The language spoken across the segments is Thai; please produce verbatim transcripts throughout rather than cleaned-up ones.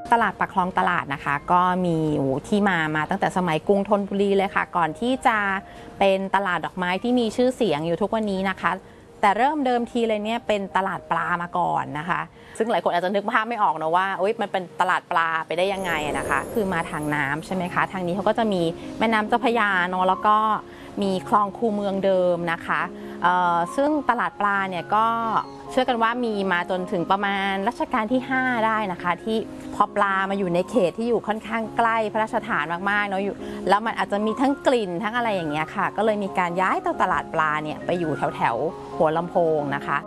ตลาดปากคลองตลาดนะคะก็มีที่มามาตั้งแต่สมัยกรุงธนบุรีเลยค่ะก่อนที่จะเป็นตลาดดอกไม้ที่มีชื่อเสียงอยู่ทุกวันนี้นะคะแต่เริ่มเดิมทีเลยเนี่ยเป็นตลาดปลามาก่อนนะคะซึ่งหลายคนอาจจะนึกภาพไม่ออกนะว่ามันเป็นตลาดปลาไปได้ยังไงนะคะคือมาทางน้ำใช่ไหมคะทางนี้เขาก็จะมีแม่น้ำเจ้าพระยาเนาะแล้วก็มีคลองคูเมืองเดิมนะคะซึ่งตลาดปลาเนี่ยก็เชื่อกันว่ามีมาจนถึงประมาณรัชกาลที่ห้าได้นะคะที่พอปลามาอยู่ในเขตที่อยู่ค่อนข้างใกล้พระราชฐานมากๆเนาะอยู่แล้วมันอาจจะมีทั้งกลิ่นทั้งอะไรอย่างเงี้ยค่ะก็เลยมีการย้ายตัวตลาดปลาเนี่ยไปอยู่แถวแถวหัวลำโพงนะคะ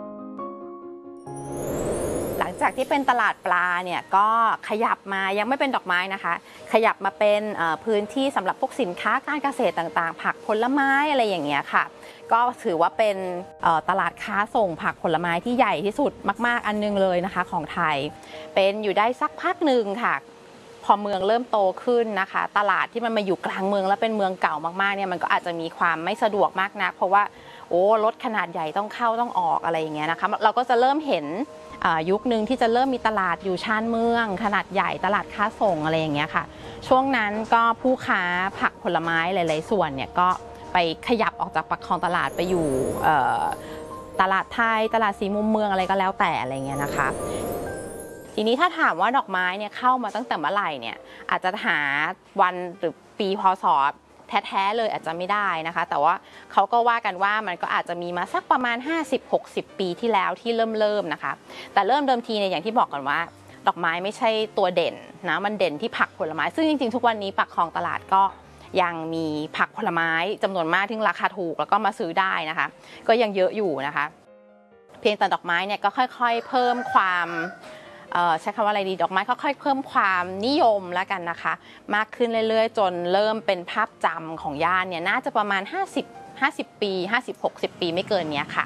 หลังจากที่เป็นตลาดปลาเนี่ยก็ขยับมายังไม่เป็นดอกไม้นะคะขยับมาเป็นพื้นที่สำหรับพวกสินค้าการเกษตรต่างๆผักผลไม้อะไรอย่างเงี้ยค่ะก็ถือว่าเป็นตลาดค้าส่งผักผลไม้ที่ใหญ่ที่สุดมากๆอันนึงเลยนะคะของไทยเป็นอยู่ได้สักพักหนึ่งค่ะพอเมืองเริ่มโตขึ้นนะคะตลาดที่มันมาอยู่กลางเมืองแล้วเป็นเมืองเก่ามากๆเนี่ยมันก็อาจจะมีความไม่สะดวกมากนักเพราะว่าโอ้รถขนาดใหญ่ต้องเข้าต้องออกอะไรอย่างเงี้ยนะคะเราก็จะเริ่มเห็นยุคนึงที่จะเริ่มมีตลาดอยู่ชานเมืองขนาดใหญ่ตลาดค้าส่งอะไรอย่างเงี้ยค่ะช่วงนั้นก็ผู้ค้าผักผลไม้หลายๆส่วนเนี่ยก็ไปขยับออกจากปากคลองตลาดไปอยู่ตลาดไทยตลาดสีมุมเมืองอะไรก็แล้วแต่อะไรเงี้ยนะคะทีนี้ถ้าถามว่าดอกไม้เนี่ยเข้ามาตั้งแต่เมื่อไหร่เนี่ยอาจจะหาวันหรือปีพศแท้ๆเลยอาจจะไม่ได้นะคะแต่ว่าเขาก็ว่ากันว่ามันก็อาจจะมีมาสักประมาณ ห้าสิบหกสิบ ปีที่แล้วที่เริ่มเริ่มนะคะแต่เริ่มเดิมทีเนี่ยอย่างที่บอกกันว่าดอกไม้ไม่ใช่ตัวเด่นนะมันเด่นที่ผักผลไม้ซึ่งจริงๆทุกวันนี้ปากคลองตลาดก็ยังมีผักผลไม้จำนวนมากที่ราคาถูกแล้วก็มาซื้อได้นะคะก็ยังเยอะอยู่นะคะเพียงแต่ดอกไม้เนี่ยก็ค่อยๆเพิ่มความใช้คำว่าอะไรดีดอกไม้ค่อยๆเพิ่มความนิยมแล้วกันนะคะมากขึ้นเรื่อยๆจนเริ่มเป็นภาพจำของย่านเนี่ยน่าจะประมาณห้าสิบ ห้าสิบปี ห้าสิบ หกสิบ ปีไม่เกินเนี้ยค่ะ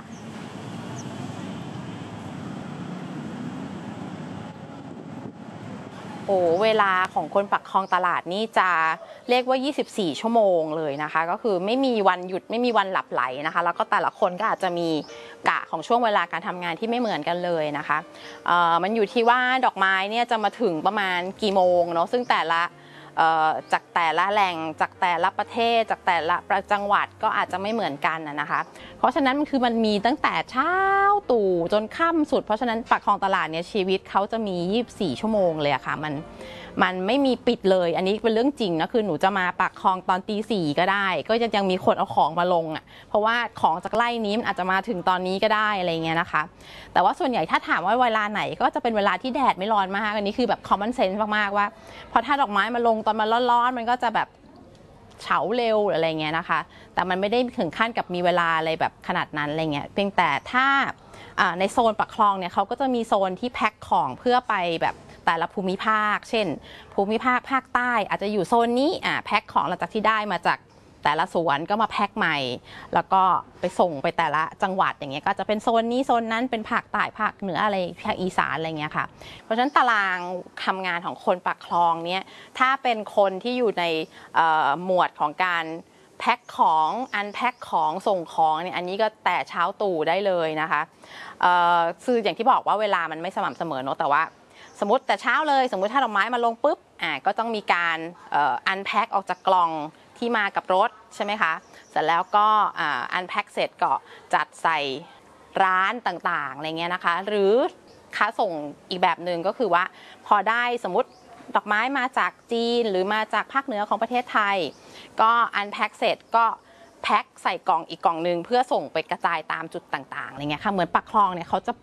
โอ้เวลาของคนปากคลองตลาดนี่จะเรียกว่ายี่สิบสี่ชั่วโมงเลยนะคะก็คือไม่มีวันหยุดไม่มีวันหลับไหลนะคะแล้วก็แต่ละคนก็อาจจะมีกะของช่วงเวลาการทำงานที่ไม่เหมือนกันเลยนะคะมันอยู่ที่ว่าดอกไม้เนี่ยจะมาถึงประมาณกี่โมงเนาะซึ่งแต่ละจากแต่ละแหล่งจากแต่ละประเทศจากแต่ละจังหวัดก็อาจจะไม่เหมือนกันนะคะเพราะฉะนั้นมันคือมันมีตั้งแต่เช้าตู่จนค่ำสุดเพราะฉะนั้นปากคลองตลาดเนี่ยชีวิตเขาจะมียี่สิบสี่ชั่วโมงเลยอะค่ะมันมันไม่มีปิดเลยอันนี้เป็นเรื่องจริงนะคือหนูจะมาปากคลองตอนตีสี่ก็ได้ก็จะยังมีคนเอาของมาลงอ่ะเพราะว่าของจากไร่นี้มันอาจจะมาถึงตอนนี้ก็ได้อะไรเงี้ยนะคะแต่ว่าส่วนใหญ่ถ้าถามว่าเวลาไหนก็จะเป็นเวลาที่แดดไม่ร้อนมากอันนี้คือแบบ common sense มากๆว่าพอถ้าดอกไม้มาลงตอนมันร้อนๆมันก็จะแบบเฉาเร็วอะไรเงี้ยนะคะแต่มันไม่ได้ถึงขั้นกับมีเวลาอะไรแบบขนาดนั้นอะไรเงี้ยเพียงแต่ถ้าในโซนปากคลองเนี่ยเขาก็จะมีโซนที่แพ็คของเพื่อไปแบบแต่ละภูมิภาคเช่นภูมิภาคภาคใต้อาจจะอยู่โซนนี้อ่าแพ็คของหลังจากที่ได้มาจากแต่ละสวนก็มาแพ็คใหม่แล้วก็ไปส่งไปแต่ละจังหวัดอย่างเงี้ยก็จะเป็นโซนนี้โซนนั้นเป็นภาคใต้ภาคเหนืออะไรภาคอีสานอะไรเงี้ยค่ะเพราะฉะนั้นตารางทำงานของคนปากคลองเนี่ยถ้าเป็นคนที่อยู่ในหมวดของการแพ็คของอันแพ็คของส่งของเนี่ยอันนี้ก็แต่เช้าตู่ได้เลยนะคะคืออย่างที่บอกว่าเวลามันไม่สม่ำเสมอเนอะแต่ว่าสมมติแต่เช้าเลยสมมติถ้าดอกไม้มาลงปุ๊บอ่าก็ต้องมีการอันแพ็คออกจากกล่องที่มากับรถใช่ไหมคะเสร็จแล้วก็อันแพ็คเสร็จก็จัดใส่ร้านต่างๆอะไรเงี้ยนะคะหรือค้าส่งอีกแบบหนึ่งก็คือว่าพอได้สมมติดอกไม้มาจากจีนหรือมาจากภาคเหนือของประเทศไทยก็อันแพ็คเสร็จก็แพ็คใส่กล่องอีกกล่องหนึ่งเพื่อส่งไปกระจายตามจุดต่างๆอะไรเงี้ยค่ะเหมือนปากคลองเนี่ยเขาจะ